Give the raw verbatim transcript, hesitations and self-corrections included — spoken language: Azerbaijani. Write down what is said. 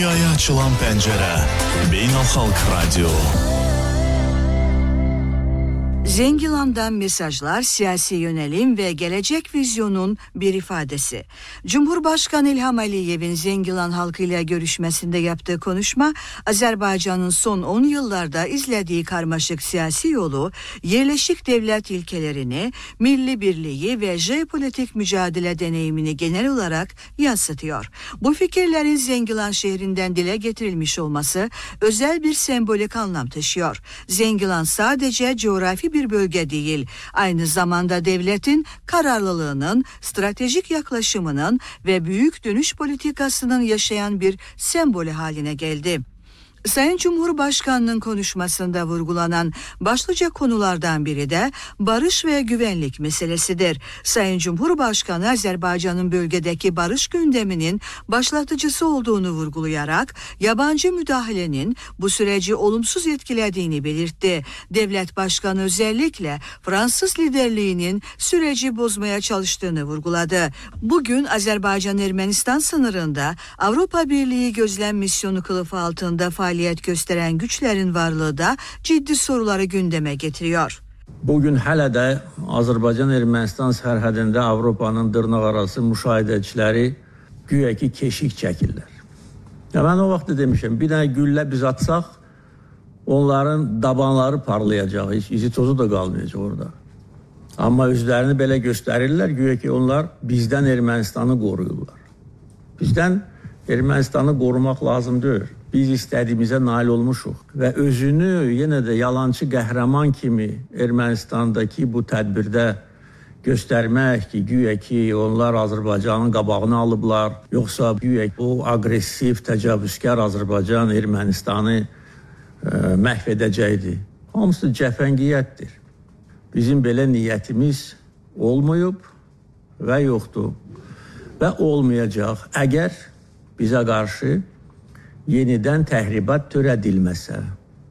Dünyaya açılan pencere. Beynelxalq Radyo. Zengilan'dan mesajlar, siyasi yönelim ve gelecek vizyonun bir ifadesi. Cumhurbaşkanı İlham Aliyev'in Zengilan halkıyla görüşmesinde yaptığı konuşma, Azerbaycan'ın son on yıllarda izlediği karmaşık siyasi yolu, yerleşik devlet ilkelerini, milli birliği ve jeopolitik mücadele deneyimini genel olarak yansıtıyor. Bu fikirlerin Zengilan şehrinden dile getirilmiş olması özel bir sembolik anlam taşıyor. Zengilan sadece coğrafi bir bölge değil, aynı zamanda devletin kararlılığının, stratejik yaklaşımının ve büyük dönüş politikasının yaşayan bir sembolü haline geldi. Sayın Cumhurbaşkanı'nın konuşmasında vurgulanan başlıca konulardan biri de barış ve güvenlik meselesidir. Sayın Cumhurbaşkanı Azerbaycan'ın bölgedeki barış gündeminin başlatıcısı olduğunu vurgulayarak yabancı müdahalenin bu süreci olumsuz etkilediğini belirtti. Devlet Başkanı özellikle Fransız liderliğinin süreci bozmaya çalıştığını vurguladı. Bugün Azerbaycan-Ermenistan sınırında Avrupa Birliği gözlem misyonu kılıfı altında faaliyet gösteren güçlerin varlığı da ciddi soruları gündeme getiriyor. Bugün hələ də Azərbaycan-Ermənistan sərhədində Avropanın dırnaqarası müşahidəçiləri güya ki keşik çəkirlər. Ya mən o vaxt demişəm, bir dənə güllə biz atsaq, onların dabanları parlayacaq, hiç izi tozu da qalmayacaq orada. Amma özlərini belə göstərirlər, güya ki onlar bizdən Ermənistanı qoruyurlar. Bizdən Ermənistanı qorumaq lazım deyil. Biz istədiyimizə nail olmuşuq və özünü yenə də yalancı qəhrəman kimi Ermənistandakı bu tədbirdə göstərmək ki, güya ki onlar Azərbaycanın qabağını alıblar, yoxsa güya ki o aqressiv, təcavüzkar Azərbaycan Ermənistanı e, məhv edəcəkdir. Hamısı cəfəngiyyətdir. Bizim belə niyyətimiz olmayıb və yoxdur və olmayacaq. Əgər bizə qarşı yenidən təhribat törədilməsə.